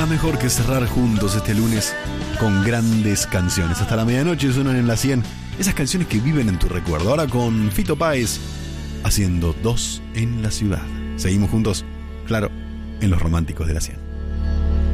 mejor que cerrar juntos este lunes con grandes canciones. Hasta la medianoche suenan en la 100 esas canciones que viven en tu recuerdo. Ahora con Fito Páez haciendo 2 en la ciudad. Seguimos juntos, claro, en Los Románticos de la 100.